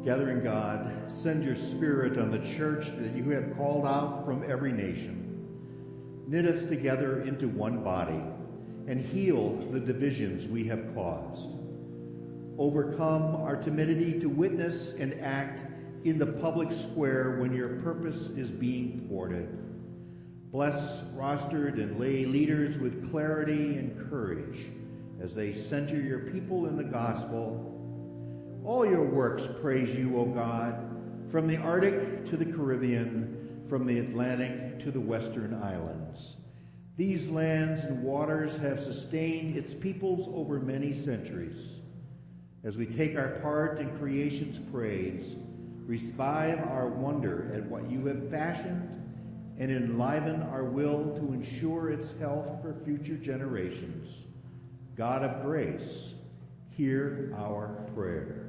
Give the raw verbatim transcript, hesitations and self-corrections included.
Gathering God, send your Spirit on the church that you have called out from every nation. Knit us together into one body and heal the divisions we have caused. Overcome our timidity to witness and act in the public square when your purpose is being thwarted. Bless rostered and lay leaders with clarity and courage as they center your people in the gospel. All your works praise you, O God, from the Arctic to the Caribbean, from the Atlantic to the Western Islands. These lands and waters have sustained its peoples over many centuries. As we take our part in creation's praise, revive our wonder at what you have fashioned and enliven our will to ensure its health for future generations. God of grace, hear our prayer.